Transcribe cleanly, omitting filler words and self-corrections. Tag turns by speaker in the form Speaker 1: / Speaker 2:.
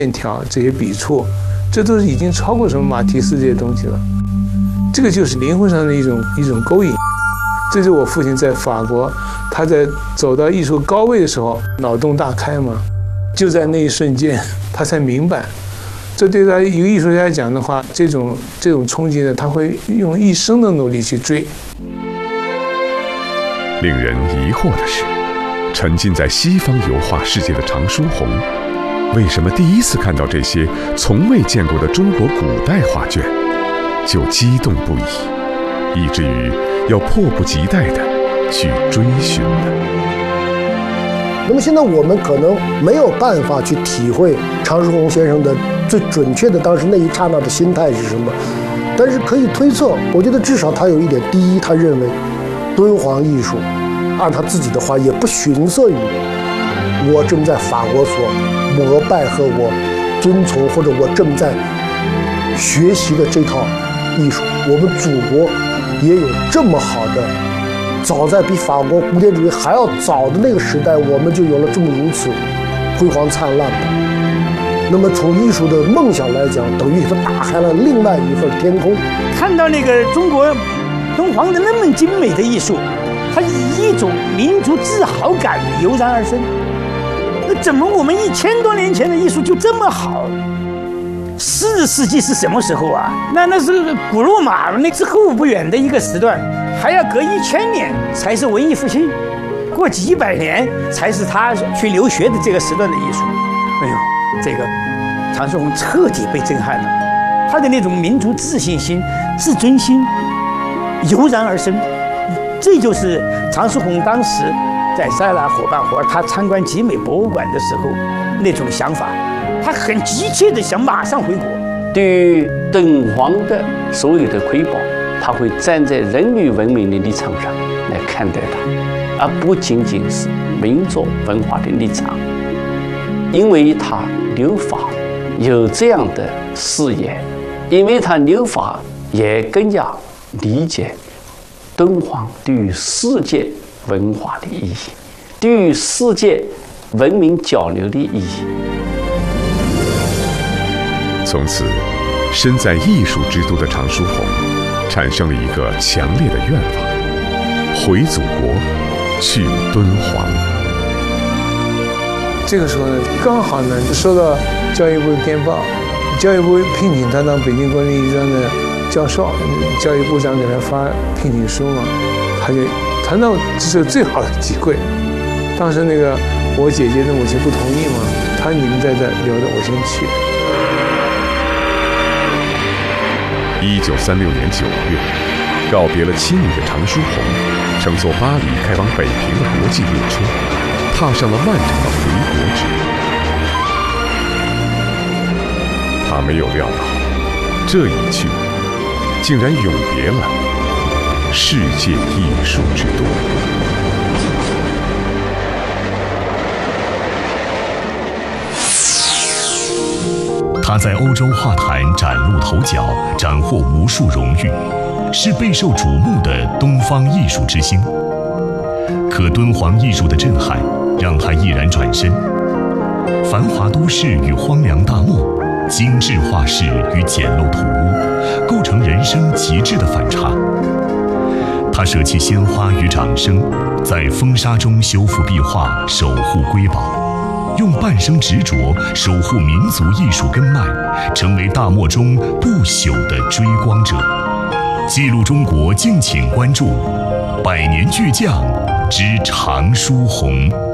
Speaker 1: 线条、这些笔触，这都是已经超过什么马蒂斯这些东西了。这个就是灵魂上的一种勾引。这就是我父亲在法国，他在走到艺术高位的时候，脑洞大开嘛。就在那一瞬间，他才明白，这对他一个艺术家来讲的话，这种冲击呢，他会用一生的努力去追。
Speaker 2: 令人疑惑的是，沉浸在西方油画世界的常书鸿，为什么第一次看到这些从未见过的中国古代画卷，就激动不已，以至于要迫不及待地去追寻呢？
Speaker 3: 那么现在我们可能没有办法去体会常书鸿先生的最准确的当时那一刹那的心态是什么，但是可以推测，我觉得至少他有一点：第一，他认为敦煌艺术，按他自己的话，也不逊色于我正在法国所膜拜和我遵从，或者我正在学习的这套艺术。我们祖国也有这么好的，早在比法国古典主义还要早的那个时代，我们就有了这么如此辉煌灿烂的。那么从艺术的梦想来讲，等于它打开了另外一份天空。
Speaker 4: 看到那个中国敦煌的那么精美的艺术，它以一种民族自豪感油然而生。那怎么我们1000多年前的艺术就这么好？14世纪是什么时候啊？那是古罗马那之后不远的一个时段，还要隔1000年才是文艺复兴，过几百年才是他去留学的这个时段的艺术。哎呦，这个常书鸿彻底被震撼了，他的那种民族自信心、自尊心油然而生。这就是常书鸿当时在塞拉伙伴活，他参观集美博物馆的时候那种想法，他很急切地想马上回国。
Speaker 5: 对于敦煌的所有的瑰宝，他会站在人类文明的立场上来看待它，而不仅仅是民族文化的立场。因为他留法有这样的视野，因为他留法也更加理解敦煌对于世界文化的意义，对于世界文明交流的意义。
Speaker 2: 从此，身在艺术之都的常书鸿产生了一个强烈的愿望：回祖国，去敦煌。
Speaker 1: 这个时候呢，刚好呢就收到教育部的电报，教育部聘请他当北京国立艺术专的教授，教育部长给他发聘请书嘛，他那这是最好的机会。当时那个我姐姐的母亲不同意嘛，她说你们在这留着，我先去。
Speaker 2: 1936年9月，告别了亲人的常书鸿，乘坐巴黎开往北平的国际列车，踏上了漫长的回国之路。他没有料到，这一去，竟然永别了世界艺术之都。
Speaker 6: 他在欧洲画坛崭露头角，斩获无数荣誉，是备受瞩目的东方艺术之星。可敦煌艺术的震撼让他毅然转身，繁华都市与荒凉大漠，精致画室与简陋土屋，构成人生极致的反差。他舍弃鲜花与掌声，在风沙中修复壁画，守护瑰宝。用半生执着守护民族艺术根脉，成为大漠中不朽的追光者。记录中国，敬请关注《百年巨匠之常书鸿》。